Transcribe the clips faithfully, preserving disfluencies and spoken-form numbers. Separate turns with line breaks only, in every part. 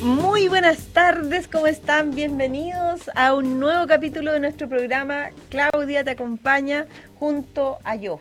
Muy buenas tardes, ¿cómo están? Bienvenidos a un nuevo capítulo de nuestro programa. Claudia te acompaña junto a yo,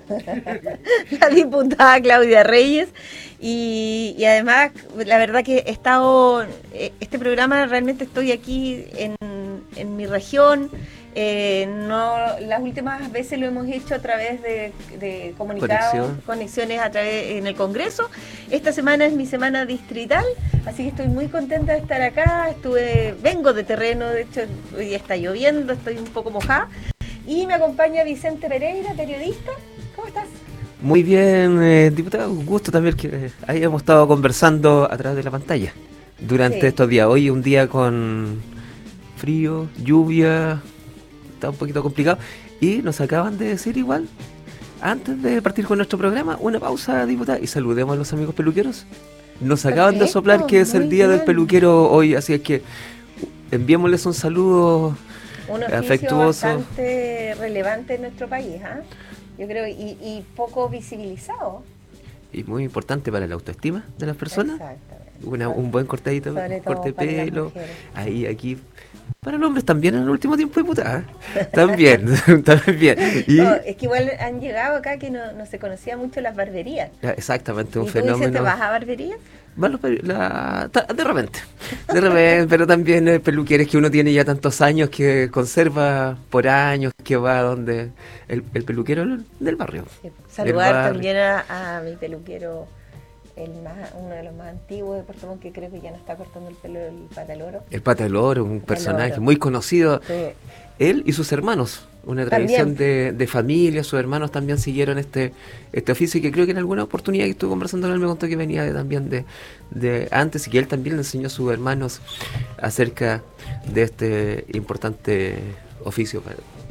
la diputada Claudia Reyes. Y, y además, la verdad que he estado, este programa realmente estoy aquí en, en mi región. Eh, no, las últimas veces lo hemos hecho a través de, de comunicados, Conexión. conexiones a través en el Congreso. Esta semana es mi semana distrital, así que estoy muy contenta de estar acá. Estuve, vengo de terreno, de hecho hoy día está lloviendo, estoy un poco mojada. Y me acompaña Vicente Pereira, periodista. ¿Cómo estás?
Muy bien, eh, diputado, un gusto también que eh, hayamos estado conversando a través de la pantalla durante sí. estos días. Hoy un día con frío, lluvia, está un poquito complicado. Y nos acaban de decir igual, antes de partir con nuestro programa, una pausa, diputada, y saludemos a los amigos peluqueros. Nos acaban Perfecto, de soplar que es el día bien. del peluquero hoy, así es que enviémosles un saludo
un oficio
afectuoso.
Bastante relevante en nuestro país, ¿eh? Yo creo, y, y poco visibilizado.
Y muy importante para la autoestima de las personas.
Exactamente.
Una, un buen cortadito,
Sobre
corte de pelo. Ahí, aquí. Para los hombres también en el último tiempo, diputada. También, también. Y
no, es que igual han llegado acá que no, no se conocía mucho las barberías.
Exactamente, un
¿Y tú
fenómeno.
dices, te vas a barberías?
Bueno, la, de repente, de repente, pero también eh, peluqueres que uno tiene ya tantos años que conserva por años, que va donde el, el peluquero del barrio.
Sí, saludar
barrio.
también a, a mi peluquero, el más, uno de los más antiguos de Puerto Montt, que creo que ya no está cortando el pelo, el Pata del Oro.
El Pata del Oro, un personaje muy conocido.
Sí.
Él y sus hermanos, una tradición de, de familia, sus hermanos también siguieron este este oficio, y que creo que en alguna oportunidad que estuve conversando con él me contó que venía de, también de, de antes, y que él también le enseñó a sus hermanos acerca de este importante oficio.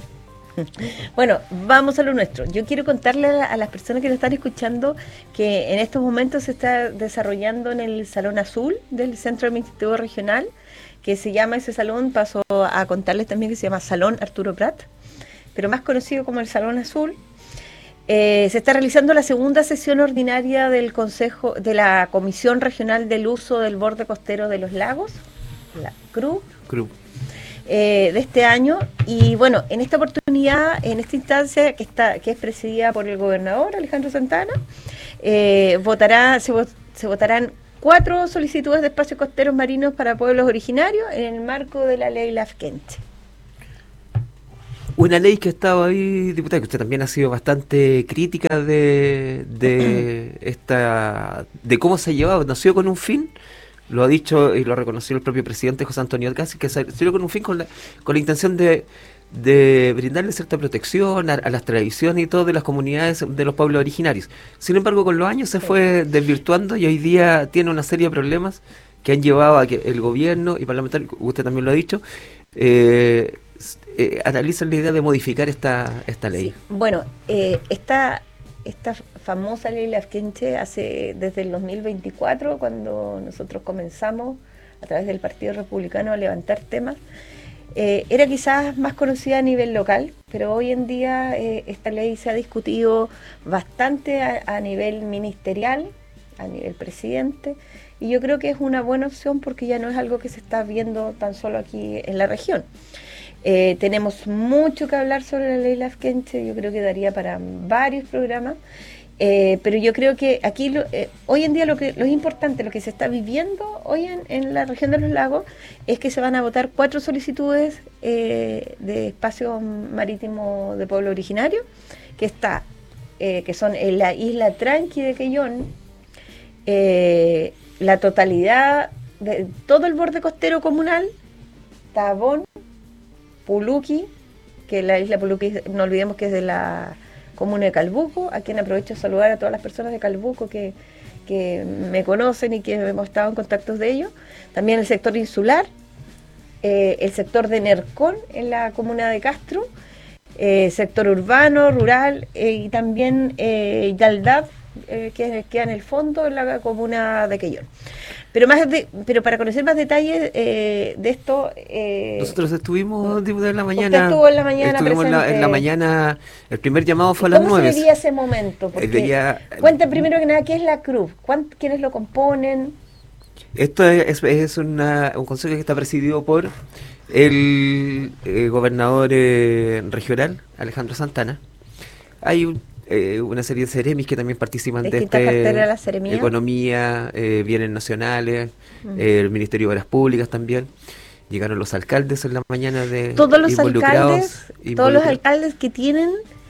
Bueno, vamos a lo nuestro. Yo quiero contarle a, a las personas que nos están escuchando que en estos momentos se está desarrollando en el Salón Azul del Centro Administrativo Regional, que se llama ese salón, paso a contarles también que se llama Salón Arturo Prat, pero más conocido como el Salón Azul. Eh, se está realizando la segunda sesión ordinaria del Consejo de la Comisión Regional del Uso del Borde Costero de los Lagos, la C R U.
C R U.
Eh, de este año, y bueno, en esta oportunidad, en esta instancia que está que es presidida por el gobernador Alejandro Santana, eh, votará se, se votarán cuatro solicitudes de espacios costeros marinos para pueblos originarios en el marco de la ley Lafkenche.
Una ley que ha estado ahí, diputada, que usted también ha sido bastante crítica de, de esta, de cómo se ha llevado, nació con un fin. Lo ha dicho y lo ha reconocido el propio presidente José Antonio Casi, que salió con un fin, con la, con la intención de, de brindarle cierta protección a, a las tradiciones y todo de las comunidades de los pueblos originarios. Sin embargo, con los años se fue desvirtuando y hoy día tiene una serie de problemas que han llevado a que el gobierno y parlamentario, usted también lo ha dicho, eh, eh, analizan la idea de modificar esta, esta ley.
Sí. Bueno, eh, esta... Esta famosa ley Lafkenche hace desde el dos mil veinticuatro, cuando nosotros comenzamos a través del Partido Republicano a levantar temas, eh, era quizás más conocida a nivel local, pero hoy en día eh, esta ley se ha discutido bastante a, a nivel ministerial, a nivel presidente, y yo creo que es una buena opción porque ya no es algo que se está viendo tan solo aquí en la región. Eh, tenemos mucho que hablar sobre la ley Lafkenche, yo creo que daría para varios programas, eh, pero yo creo que aquí lo, eh, hoy en día lo que lo importante, lo que se está viviendo hoy en, en la región de los lagos, es que se van a votar cuatro solicitudes eh, de espacio marítimo de pueblo originario, que está eh, que son en la isla Tranqui de Quellón, eh, la totalidad de todo el borde costero comunal, Tabón, Puluqui, que la isla Puluqui, no olvidemos que es de la comuna de Calbuco, a quien aprovecho de saludar a todas las personas de Calbuco que, que me conocen y que hemos estado en contactos de ellos. También el sector insular, eh, el sector de Nercón en la comuna de Castro, eh, sector urbano, rural, eh, y también eh, Yaldad, eh, que queda en el fondo en la comuna de Quellón. Pero más de, pero para conocer más detalles eh, de esto... Eh,
Nosotros estuvimos, diputada, en la mañana...
Usted estuvo en la mañana
Estuvimos en la, en la mañana, el primer llamado fue a las nueve.
¿Cómo se vivía ese momento? Porque,
día,
cuenta primero que nada, ¿qué es la C R U? ¿Quiénes lo componen?
Esto es, es una, un consejo que está presidido por el eh, gobernador eh, regional, Alejandro Santana. Hay un, eh, una serie de seremis que también participan de
Distintas carteras de
este,
la seremía.
economía, eh, bienes nacionales,
Mm.
eh, el Ministerio de Obras Públicas también. Llegaron los alcaldes en la mañana de
Todos los
involucrados.
alcaldes, todos los
involucra-
alcaldes que tienen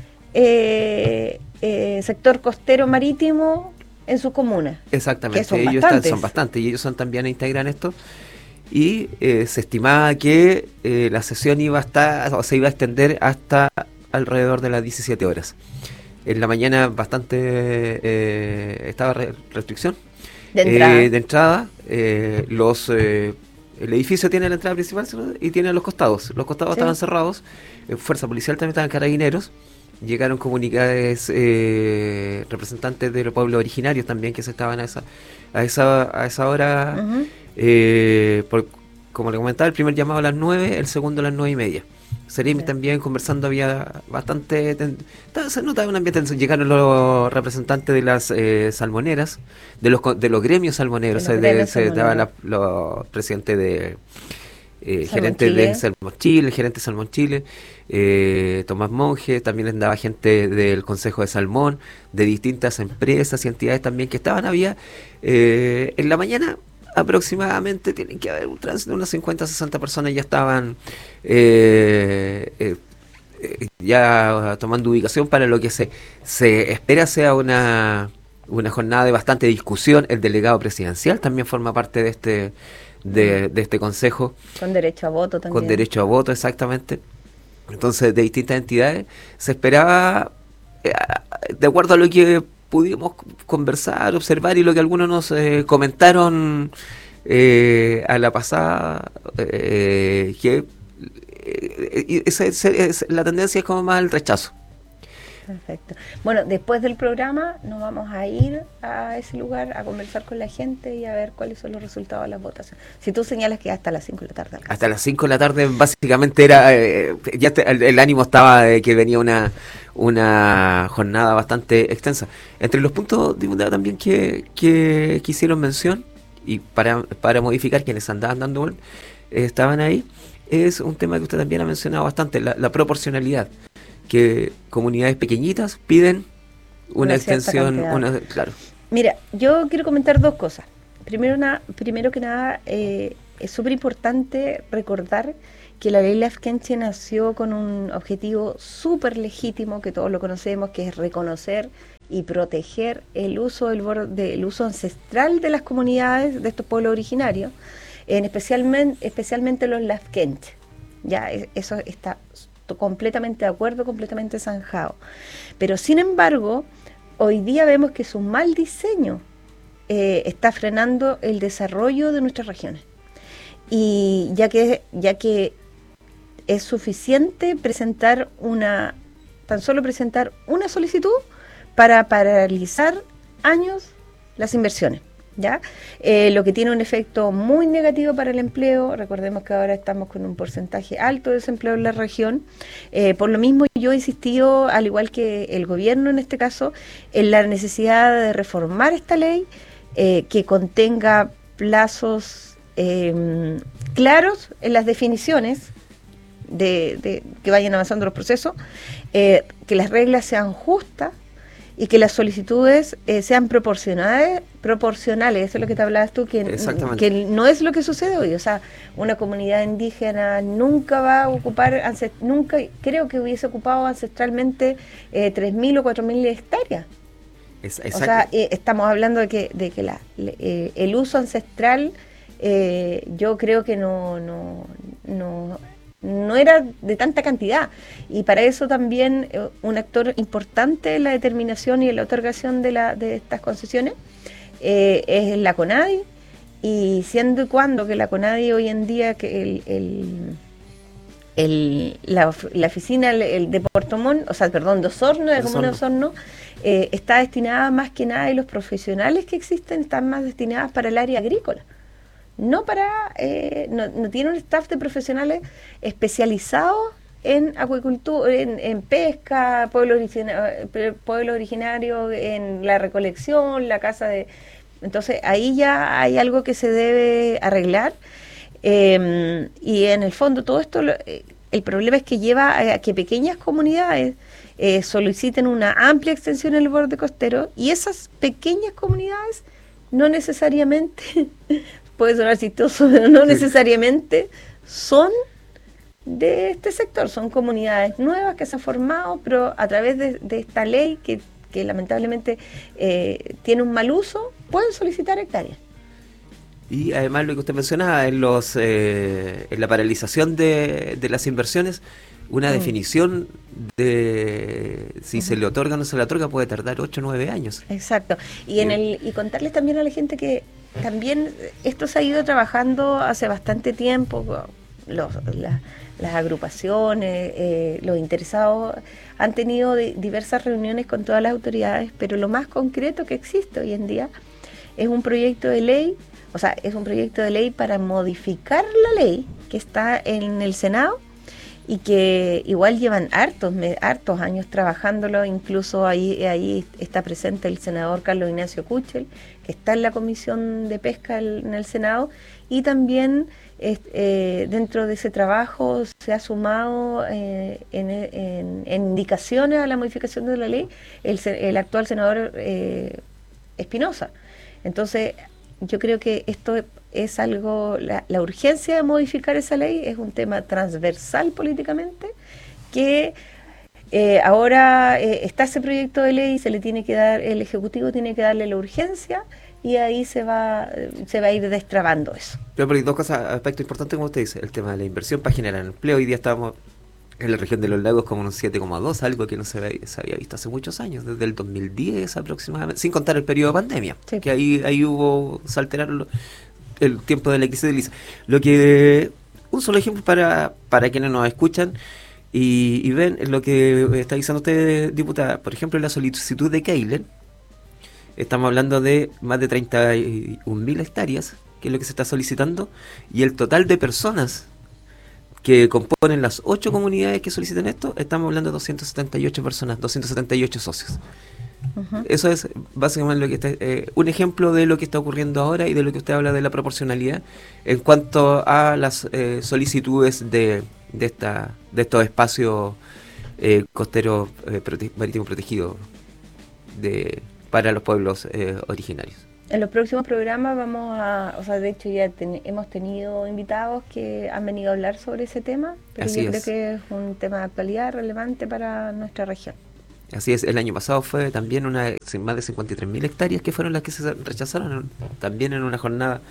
eh, eh, sector costero marítimo en su comuna. Que
Exactamente,
son
ellos están,
bastantes.
son bastantes y ellos son también integran esto. Y eh, se estimaba que eh, la sesión iba a estar, o se iba a extender hasta alrededor de las diecisiete horas. En la mañana bastante eh, estaba re- restricción
De entrada.
eh, de entrada. eh, los eh, el edificio tiene la entrada principal y tiene los costados. Los costados
Sí.
estaban cerrados. eh, Fuerza policial también estaban carabineros. Llegaron comunidades eh, representantes de los pueblos originarios también que se estaban a esa a esa a esa hora.
Ujú.
Eh, por, como le comentaba, el primer llamado a las nueve, el segundo a las nueve y media. Seremi
Ya.
también conversando, había bastante. ten- ta- se notaba un ambiente tenso. Llegaron los representantes de las eh, salmoneras, de los co- de los gremios salmoneros,
De los
se, de-
gremios
se daban
salmoneros.
la- los presidentes de. Eh,
Salmón
gerente
Chile.
de Salmón Chile, el gerente de Salmón Chile, eh, Tomás Monge, también andaba gente del Consejo de Salmón, de distintas empresas y entidades también que estaban, había eh, en la mañana aproximadamente, tienen que haber un tránsito de unas cincuenta, sesenta personas ya estaban eh, eh, eh, ya tomando ubicación para lo que se, se espera sea una, una jornada de bastante discusión. El delegado presidencial también forma parte de este de, de este consejo
Con derecho a voto también.
con derecho a voto, exactamente. Entonces, de distintas entidades se esperaba, eh, de acuerdo a lo que pudimos conversar, observar y lo que algunos nos eh, comentaron eh, a la pasada, eh, que eh, esa- esa- esa- la tendencia es como más al rechazo.
Perfecto. Bueno, después del programa nos vamos a ir a ese lugar a conversar con la gente y a ver cuáles son los resultados de las votaciones. Si tú señalas que hasta las cinco de la tarde alcanza.
Hasta las cinco de la tarde básicamente era, eh, ya te- el, el ánimo estaba de que venía una, una jornada bastante extensa. Entre los puntos, diputado, también que, que, que hicieron mención, y para, para modificar quienes andaban dando vuelta, eh, estaban ahí, es un tema que usted también ha mencionado bastante, la, la proporcionalidad, que comunidades pequeñitas piden una,
Una cierta
extensión,
cantidad.
una, claro,
Mira, yo quiero comentar dos cosas. Primero, una, primero que nada, eh, es súper importante recordar que la ley Lafkenche nació con un objetivo súper legítimo, que todos lo conocemos, que es reconocer y proteger el uso del borde, el uso ancestral de las comunidades de estos pueblos originarios, en especialmente, especialmente los Lafkenche. Ya, e- eso está completamente de acuerdo, completamente zanjado. Pero sin embargo, hoy día vemos que su mal diseño eh, está frenando el desarrollo de nuestras regiones. Y ya que, ya que es suficiente presentar una, tan solo presentar una solicitud para paralizar años las inversiones. ¿Ya? Eh, lo que tiene un efecto muy negativo para el empleo. Recordemos que ahora estamos con un porcentaje alto de desempleo en la región. Eh, por lo mismo, yo he insistido, al igual que el gobierno en este caso, en la necesidad de reformar esta ley, eh, que contenga plazos eh, claros en las definiciones de, de que vayan avanzando los procesos, eh, que las reglas sean justas y que las solicitudes eh, sean proporcionales, proporcionales, eso es lo que te hablabas tú, que, que no es lo que sucede hoy. O sea, una comunidad indígena nunca va a ocupar, nunca creo que hubiese ocupado ancestralmente eh, tres mil o cuatro mil hectáreas. Es, o sea, eh, estamos hablando de que, de que la, eh, el uso ancestral, eh, yo creo que no, no, no no era de tanta cantidad, y para eso también eh, un actor importante en la determinación y en la otorgación de, la, de estas concesiones eh, es la CONADI, y siendo y cuando que la CONADI hoy en día, que el, el, el, la, la oficina el, el de Puerto Montt, o sea, perdón, de Osorno, de la comuna de Osorno, eh, está destinada más que nada, y los profesionales que existen están más destinadas para el área agrícola. No para, eh, no, no tiene un staff de profesionales especializados en acuicultura, en, en pesca, pueblo originario, pueblo originario, en la recolección, la caza de, Entonces ahí ya hay algo que se debe arreglar. Eh, y en el fondo todo esto, eh, el problema es que lleva a que pequeñas comunidades eh, soliciten una amplia extensión en el borde costero, y esas pequeñas comunidades no necesariamente, puede sonar chistoso, pero no necesariamente son de este sector, son comunidades nuevas que se han formado, pero a través de, de esta ley que, que lamentablemente eh, tiene un mal uso, pueden solicitar hectáreas.
Y además lo que usted mencionaba, en, los, eh, en la paralización de, de las inversiones, una mm. definición de si uh-huh. se le otorga o no se le otorga puede tardar ocho o nueve años.
Exacto. Y, en el, y contarles también a la gente que también esto se ha ido trabajando hace bastante tiempo, los, la, las agrupaciones, eh, los interesados han tenido de, diversas reuniones con todas las autoridades, pero lo más concreto que existe hoy en día es un proyecto de ley. O sea, es un proyecto de ley para modificar la ley que está en el Senado y que igual llevan hartos, hartos años trabajándolo. Incluso ahí, ahí está presente el senador Carlos Ignacio Kuchel, que está en la Comisión de Pesca en el Senado, y también eh, dentro de ese trabajo se ha sumado eh, en, en, en indicaciones a la modificación de la ley el, el actual senador eh, Espinosa. Entonces, yo creo que esto es algo, la, la urgencia de modificar esa ley es un tema transversal políticamente, que eh, ahora eh, está ese proyecto de ley, se le tiene que dar, el Ejecutivo tiene que darle la urgencia, y ahí se va se va a ir destrabando eso.
Pero, pero hay dos cosas, aspectos importantes, como usted dice, el tema de la inversión para generar empleo. Hoy día estamos en la región de los lagos como un siete coma dos, algo que no se había, se había visto hace muchos años, desde el dos mil diez aproximadamente, sin contar el periodo de pandemia, sí. que ahí ahí hubo, se alteraron el tiempo de la crisis de Lisa. Lo que, un solo ejemplo para, para quienes nos escuchan y, y ven lo que está diciendo usted, diputada. Por ejemplo, en la solicitud de Keiler, estamos hablando de más de treinta y un mil hectáreas, que es lo que se está solicitando, y el total de personas que componen las ocho comunidades que solicitan esto, estamos hablando de doscientas setenta y ocho personas, doscientos setenta y ocho socios. Uh-huh. Eso es básicamente lo que está, eh, un ejemplo de lo que está ocurriendo ahora y de lo que usted habla de la proporcionalidad en cuanto a las eh, solicitudes de, de, esta, de estos espacios eh, costeros eh, prote- marítimos protegidos de, para los pueblos eh, originarios.
En los próximos programas vamos a, o sea, de hecho ya ten, hemos tenido invitados que han venido a hablar sobre ese tema, pero
Así
yo
es.
creo que es un tema de actualidad relevante para nuestra región.
Así es, el año pasado fue también una más de cincuenta y tres mil hectáreas que fueron las que se rechazaron, también en una jornada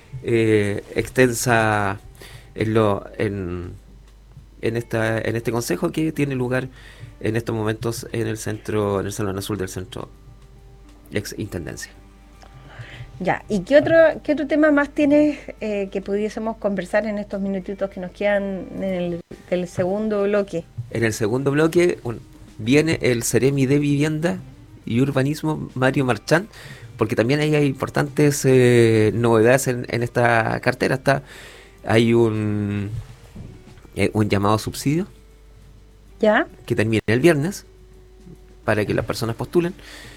eh, extensa en, lo, en, en, esta, en este consejo que tiene lugar en estos momentos en el centro, en el Salón Azul del Centro Ex Intendencia.
Ya, ¿y qué otro qué otro tema más tienes eh, que pudiésemos conversar en estos minutitos que nos quedan en el, el segundo bloque?
En el segundo bloque un, viene el Ceremi de Vivienda y Urbanismo, Mario Marchán, porque también ahí hay importantes eh, novedades en, en esta cartera. Está, hay un, eh, un llamado subsidio,
¿ya?,
que termina el viernes para que las personas postulen.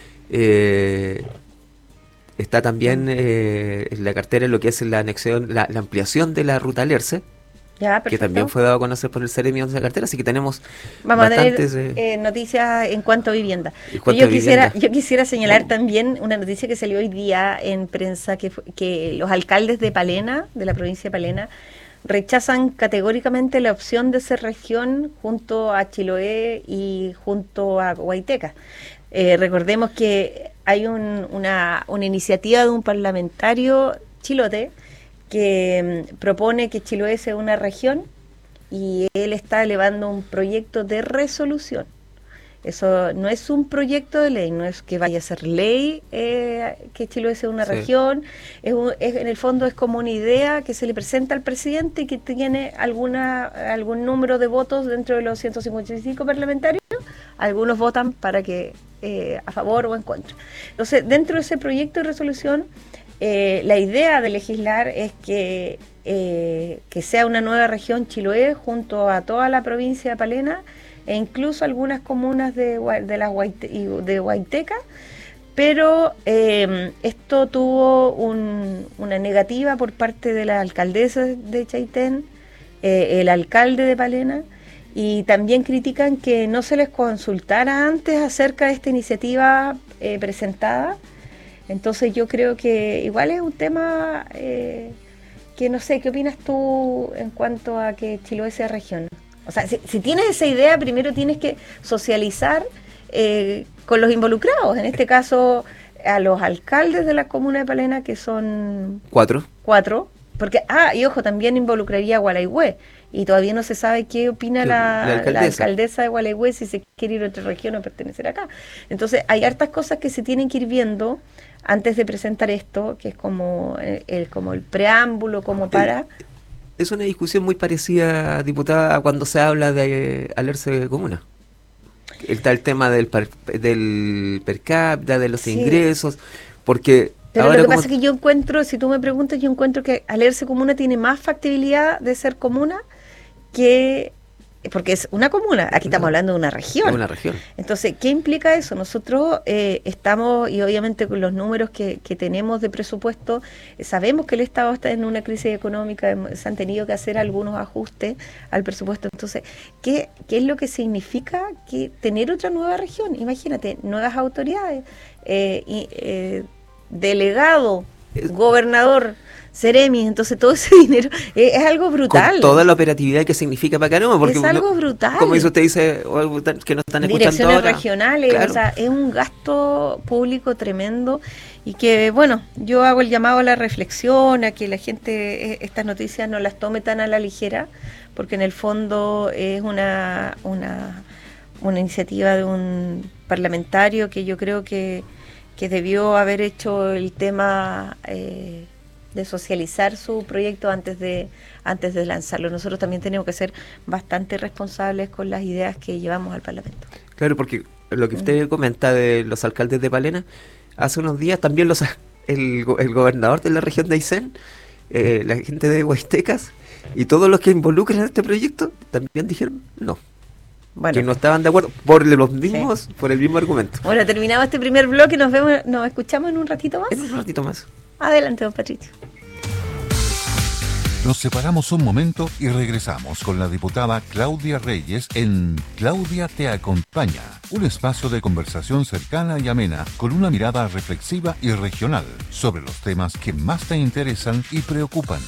Eh, Está también eh, en la cartera lo que es la anexión, la, la ampliación de la ruta Alerce,
ya,
que también fue dado a conocer por el Ceremi de la cartera, así que tenemos
Vamos
bastantes
a tener eh, eh, noticias en cuanto a vivienda.
En cuanto
yo
a
quisiera
vivienda.
yo quisiera señalar oh. también una noticia que salió hoy día en prensa, que, que los alcaldes de Palena, de la provincia de Palena, rechazan categóricamente la opción de ser región junto a Chiloé y junto a Huayteca. Eh, recordemos que hay un, una, una iniciativa de un parlamentario chilote que um, propone que Chiloé sea una región, y él está elevando un proyecto de resolución. Eso no es un proyecto de ley, no es que vaya a ser ley eh, que Chiloé sea una sí. región, es, un, es en el fondo es como una idea que se le presenta al presidente y que tiene alguna algún número de votos dentro de los ciento cincuenta y cinco parlamentarios. Algunos votan para que eh, a favor o en contra. Entonces, dentro de ese proyecto de resolución, eh, la idea de legislar es que, eh, que sea una nueva región Chiloé junto a toda la provincia de Palena, e incluso algunas comunas de, de, la Huayte, de Huayteca, pero eh, esto tuvo un, una negativa por parte de la alcaldesa de Chaitén, eh, el alcalde de Palena, y también critican que no se les consultara antes acerca de esta iniciativa eh, presentada. Entonces yo creo que igual es un tema eh, que no sé, ¿qué opinas tú en cuanto a que Chiloé sea región? O sea, si, si tienes esa idea, primero tienes que socializar eh, con los involucrados, en este caso a los alcaldes de la comuna de Palena, que son
cuatro.
Cuatro, porque, ah, y ojo, también involucraría a Gualeguay. Y todavía no se sabe qué opina la,
la, alcaldesa.
la alcaldesa de Gualeguay, si se quiere ir a otra región o pertenecer acá. Entonces hay hartas cosas que se tienen que ir viendo antes de presentar esto, que es como el, el, como el preámbulo, como para...
Es una discusión muy parecida, diputada, cuando se habla de alerce comuna. Está el tema del per, del per cápita, de los sí. ingresos, porque...
Pero
ahora
lo que
como...
pasa es que yo encuentro, si tú me preguntas, yo encuentro que Alerce Comuna tiene más factibilidad de ser comuna que... Porque es una comuna, aquí estamos hablando de una región.
Una región.
Entonces, ¿qué implica eso? Nosotros eh, estamos, y obviamente con los números que, que tenemos de presupuesto, eh, sabemos que el Estado está en una crisis económica, se han tenido que hacer algunos ajustes al presupuesto. Entonces, ¿qué, qué es lo que significa que tener otra nueva región? Imagínate, nuevas autoridades, eh, y, eh, delegado, gobernador, Ceremi, entonces todo ese dinero es, es algo brutal.
Con toda la operatividad que significa para Canoma, porque
es algo
no,
brutal.
Como eso usted dice, o algo que no están escuchando
Direcciones
ahora.
regionales, claro. O sea, es un gasto público tremendo y que, bueno, yo hago el llamado a la reflexión, a que la gente estas noticias no las tome tan a la ligera, porque en el fondo es una, una, una iniciativa de un parlamentario que yo creo que, que debió haber hecho el tema... Eh, de socializar su proyecto antes de antes de lanzarlo. Nosotros también tenemos que ser bastante responsables con las ideas que llevamos al Parlamento.
Claro, porque lo que usted mm. comenta de los alcaldes de Palena, hace unos días también los el, el gobernador de la región de Aysén, eh, la gente de Huastecas y todos los que involucran este proyecto también dijeron no. Bueno, que no estaban de acuerdo por los mismos, sí. por el mismo argumento.
Bueno, terminamos este primer bloque, nos vemos, nos escuchamos en un ratito más.
En un ratito más.
Adelante, don Patricio.
Nos separamos un momento y regresamos con la diputada Claudia Reyes en Claudia te acompaña, un espacio de conversación cercana y amena con una mirada reflexiva y regional sobre los temas que más te interesan y preocupan.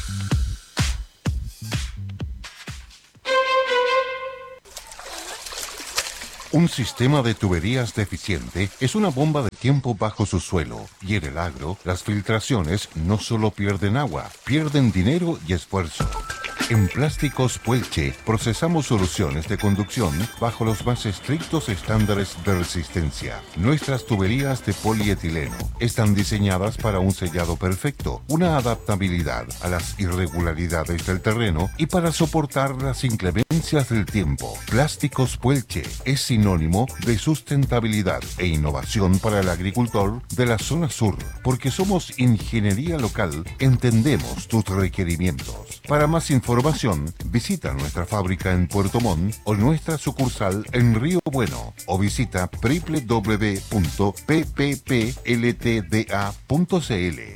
Un sistema de tuberías deficiente es una bomba de tiempo bajo su suelo, y en el agro, las filtraciones no solo pierden agua, pierden dinero y esfuerzo. En Plásticos Puelche procesamos soluciones de conducción bajo los más estrictos estándares de resistencia. Nuestras tuberías de polietileno están diseñadas para un sellado perfecto, una adaptabilidad a las irregularidades del terreno y para soportar las inclemencias del tiempo. Plásticos Puelche es sinónimo de sustentabilidad e innovación para el agricultor de la zona sur, porque somos ingeniería local, entendemos tus requerimientos. Para más información, visita nuestra fábrica en Puerto Montt o nuestra sucursal en Río Bueno o visita doble u doble u doble u punto p p p l t d a punto c l.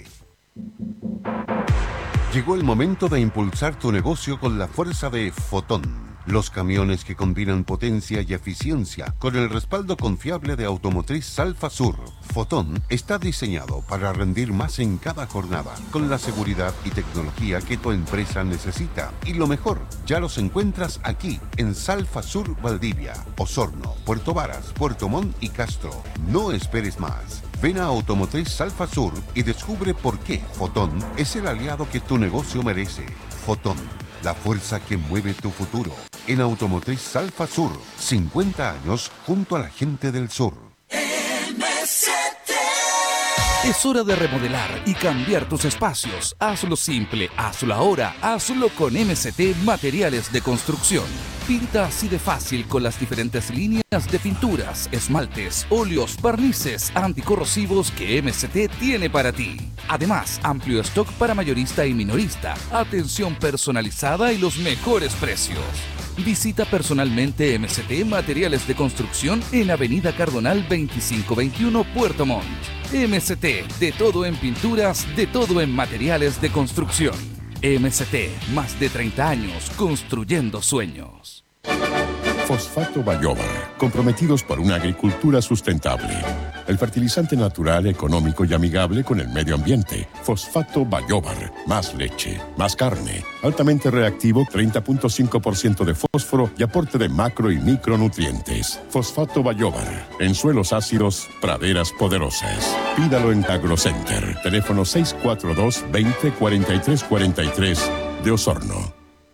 Llegó el momento de impulsar tu negocio con la fuerza de Fotón. Los camiones que combinan potencia y eficiencia con el respaldo confiable de Automotriz Salfa Sur. Fotón está diseñado para rendir más en cada jornada, con la seguridad y tecnología que tu empresa necesita. Y lo mejor, ya los encuentras aquí, en Salfa Sur Valdivia, Osorno, Puerto Varas, Puerto Montt y Castro. No esperes más. Ven a Automotriz Salfa Sur y descubre por qué Fotón es el aliado que tu negocio merece. Fotón, la fuerza que mueve tu futuro. En Automotriz Salfa Sur, cincuenta años junto a la gente del sur.
M S T. Es hora de remodelar y cambiar tus espacios. Hazlo simple, hazlo ahora, hazlo con M S T Materiales de Construcción. Pinta así de fácil con las diferentes líneas de pinturas, esmaltes, óleos, barnices, anticorrosivos que M S T tiene para ti. Además, amplio stock para mayorista y minorista, atención personalizada y los mejores precios. Visita personalmente M C T Materiales de Construcción en Avenida Cardonal veinticinco veintiuno, Puerto Montt. M C T, de todo en pinturas, de todo en materiales de construcción. M C T, más de treinta años construyendo sueños.
Fosfato Bayóvar, comprometidos por una agricultura sustentable. El fertilizante natural, económico y amigable con el medio ambiente. Fosfato Bayóvar, más leche, más carne, altamente reactivo, treinta punto cinco por ciento de fósforo y aporte de macro y micronutrientes. Fosfato Bayóvar, en suelos ácidos, praderas poderosas. Pídalo en AgroCenter, teléfono seis cuatro dos, veinte, cuarenta y tres cuarenta y tres de Osorno.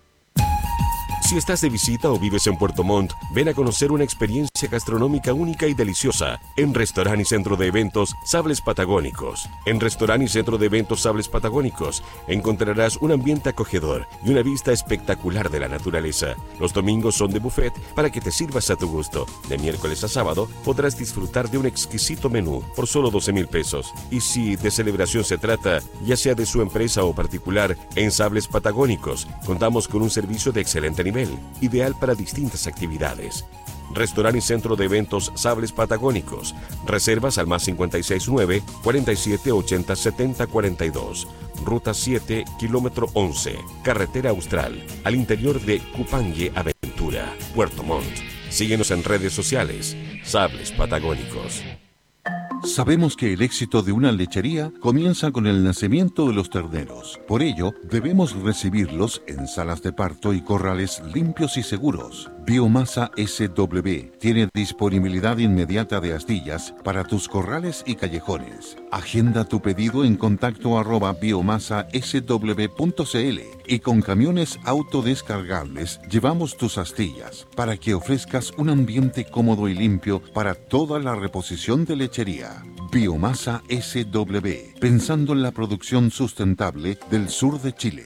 Si estás de visita o vives en Puerto Montt, ven a conocer una experiencia gastronómica única y deliciosa en Restaurant y Centro de Eventos Sables Patagónicos. En Restaurant y Centro de Eventos Sables Patagónicos encontrarás un ambiente acogedor y una vista espectacular de la naturaleza. Los domingos son de buffet para que te sirvas a tu gusto. De miércoles a sábado podrás disfrutar de un exquisito menú por solo doce mil pesos. Y si de celebración se trata, ya sea de su empresa o particular, en Sables Patagónicos contamos con un servicio de excelente nivel, ideal para distintas actividades. Restaurant y Centro de Eventos Sables Patagónicos. Reservas al más cinco seis nueve, cuarenta y siete ochenta, setenta cuarenta y dos. Ruta siete, kilómetro once, Carretera Austral, al interior de Cupangue Aventura, Puerto Montt. Síguenos en redes sociales. Sables Patagónicos.
Sabemos que el éxito de una lechería comienza con el nacimiento de los terneros. Por ello, debemos recibirlos en salas de parto y corrales limpios y seguros. Biomasa S W tiene disponibilidad inmediata de astillas para tus corrales y callejones. Agenda tu pedido en contacto arroba biomasa s w punto c l y con camiones autodescargables llevamos tus astillas para que ofrezcas un ambiente cómodo y limpio para toda la reposición de lechería. Biomasa S W, pensando en la producción sustentable del sur de Chile.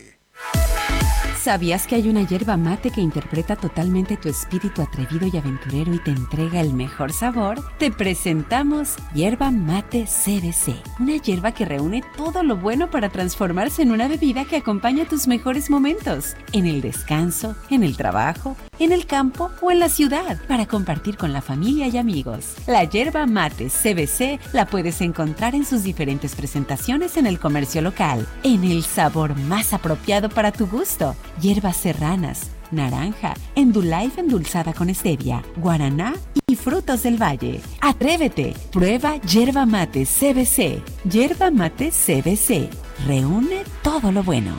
¿Sabías que hay una yerba mate que interpreta totalmente tu espíritu atrevido y aventurero y te entrega el mejor sabor? Te presentamos Yerba Mate C B C, una yerba que reúne todo lo bueno para transformarse en una bebida que acompaña tus mejores momentos, en el descanso, en el trabajo, en el campo o en la ciudad, para compartir con la familia y amigos. La Yerba Mate C B C la puedes encontrar en sus diferentes presentaciones en el comercio local, en el sabor más apropiado para tu gusto. Hierbas serranas, naranja, Endullife endulzada con stevia, guaraná y frutos del valle. ¡Atrévete! Prueba Yerba Mate C B C. Yerba Mate C B C. Reúne todo lo bueno.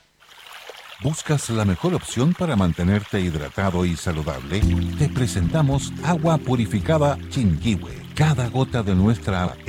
¿Buscas la mejor opción para mantenerte hidratado y saludable? Te presentamos agua purificada Chinquihue. Cada gota de nuestra